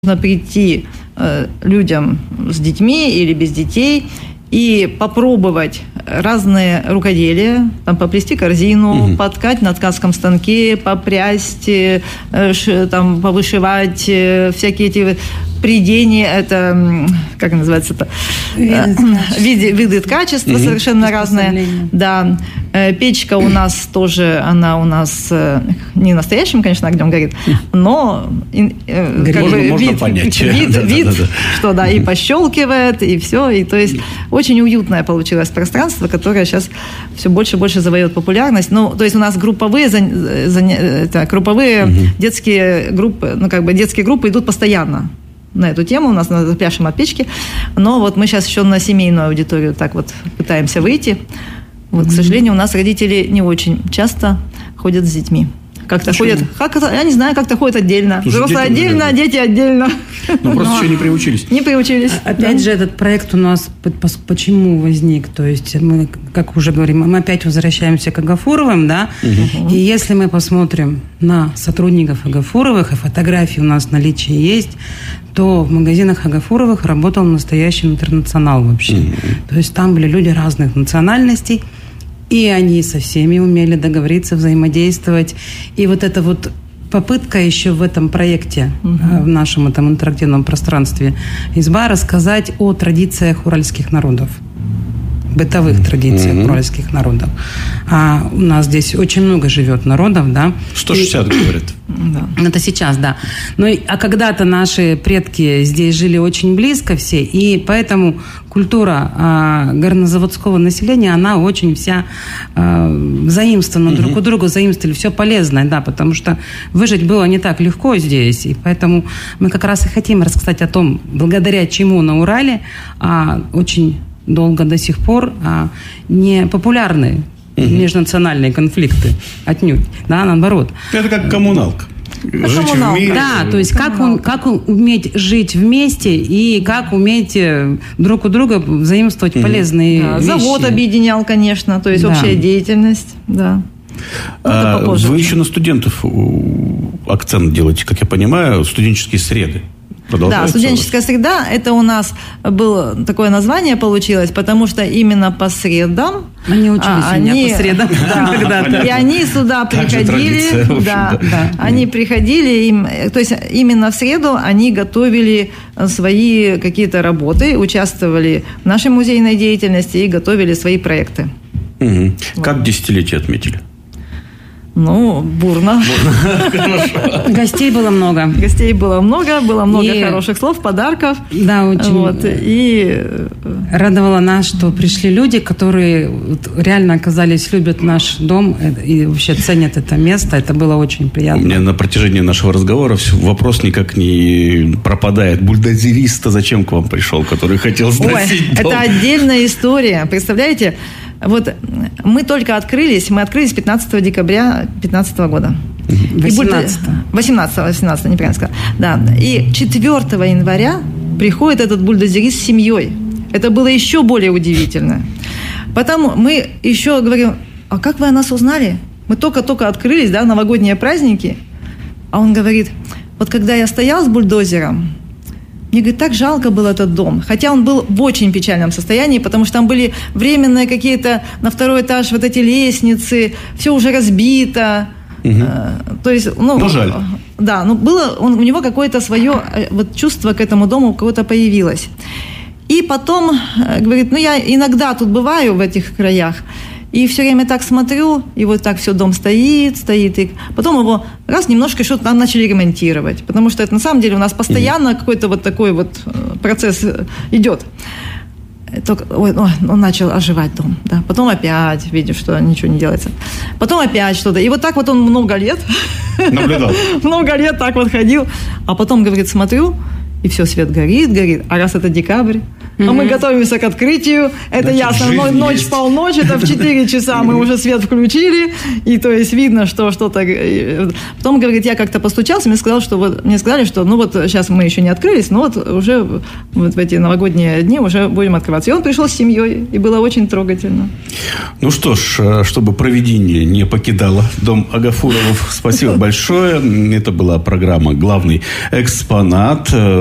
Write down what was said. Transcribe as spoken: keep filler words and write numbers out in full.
Нужно прийти э, людям с детьми или без детей и попробовать разные рукоделия, там, поплести корзину, угу. поткать на ткацком станке, попрясть, э, ш, там, повышивать, э, всякие эти придения, это, как называется это? Виды, виды, виды ткачества угу. совершенно разные. Да. Печка у нас тоже, она у нас не настоящим, конечно, огнем горит, но как можно, бы, можно вид, понять. вид, да, вид да, да, да. что да, и пощелкивает, и все. И, то есть очень уютное получилось пространство, которое сейчас все больше и больше завоевывает популярность. Ну, то есть у нас групповые, это, групповые угу. детские группы, ну, как бы детские группы идут постоянно на эту тему, у нас на пляшем от печки, но вот мы сейчас еще на семейную аудиторию так вот пытаемся выйти. Вот, mm-hmm. к сожалению, у нас родители не очень часто ходят с детьми. Как-то Почему? ходят, как это, я не знаю, как-то ходят отдельно. Взрослые отдельно, наверное. Дети отдельно. Ну, просто еще не приучились. Не приучились. Опять да. же, этот проект у нас почему возник? То есть, мы, как уже говорим, мы опять возвращаемся к Агафуровым, да? Угу. И если мы посмотрим на сотрудников Агафуровых, и фотографии у нас в наличии есть, то в магазинах Агафуровых работал настоящий интернационал вообще. Угу. То есть, там были люди разных национальностей, и они со всеми умели договориться, взаимодействовать. И вот эта вот попытка еще в этом проекте, угу. в нашем этом интерактивном пространстве «Изба» рассказать о традициях уральских народов, бытовых традициях mm-hmm. уральских народов. А у нас здесь очень много живет народов, да. сто шестьдесят, и, говорят. Да. Это сейчас, да. Но, а когда-то наши предки здесь жили очень близко все, и поэтому культура а, горнозаводского населения, она очень вся а, заимствована, mm-hmm. друг у друга заимствовали, все полезное, да, потому что выжить было не так легко здесь, и поэтому мы как раз и хотим рассказать о том, благодаря чему на Урале а, очень долго до сих пор а, не популярны угу. межнациональные конфликты отнюдь, да, наоборот. Это как коммуналка. Жить коммуналка. вместе. Да, то есть как, он, как уметь жить вместе и как уметь друг у друга взаимствовать угу. полезные да, вещи. Завод объединял, конечно, то есть да. общая деятельность, да. А, вы еще на студентов акцент делаете, как я понимаю, студенческие среды. Да, студенческая среда, это у нас было такое название получилось, потому что именно по средам они учились а, у меня они, по средам да, когда-то. И они сюда приходили, да, да, да. они приходили, им, то есть именно в среду они готовили свои какие-то работы, участвовали в нашей музейной деятельности и готовили свои проекты. Угу. Вот. Как десятилетие отметили? Ну, бурно. Гостей было много. Гостей было много, было много и... хороших слов, подарков. Да, очень. Вот, и... Радовало нас, что пришли люди, которые реально оказались, любят наш дом и вообще ценят это место. Это было очень приятно. У меня на протяжении нашего разговора вопрос никак не пропадает. Бульдозерист зачем к вам пришел, который хотел сносить Ой, дом? Это отдельная история. Представляете? Вот мы только открылись, мы открылись пятнадцатого декабря две тысячи пятнадцатого года. восемнадцатого. восемнадцатого, восемнадцатого, неправильно сказала. Да. И четвёртого января приходит этот бульдозерист с семьей. Это было еще более удивительно. Потому мы еще говорим, а как вы о нас узнали? Мы только-только открылись, да, новогодние праздники. А он говорит, вот когда я стоял с бульдозером, мне, говорит, так жалко был этот дом. Хотя он был в очень печальном состоянии, потому что там были временные какие-то на второй этаж вот эти лестницы, все уже разбито. Угу. То есть, ну, ну, жаль. Да, ну, было, он, у него какое-то свое вот, чувство к этому дому какое-то появилось. И потом, говорит, ну, я иногда тут бываю в этих краях, и все время так смотрю, и вот так все, дом стоит, стоит. И потом его раз немножко что-то там начали ремонтировать. Потому что это на самом деле у нас постоянно mm-hmm. какой-то вот такой вот процесс идет. Только, ой, он начал оживать дом. Да. Потом опять видишь, что ничего не делается. Потом опять что-то. И вот так вот он много лет. Наблюдал. Много лет так вот ходил. А потом, говорит, смотрю, и все, свет горит, горит. А раз это декабрь, А мы готовимся к открытию. Это Значит, ясно. Ночь, есть. полночь, это в четыре часа мы уже свет включили. И то есть видно, что что-то... Потом, говорит, я как-то постучался, мне сказал, что вот, мне сказали, что ну вот сейчас мы еще не открылись, но вот уже вот в эти новогодние дни уже будем открываться. И он пришел с семьей, и было очень трогательно. Ну что ж, чтобы провидение не покидало дом Агафуровых, спасибо большое. Это была программа «Главный экспонат».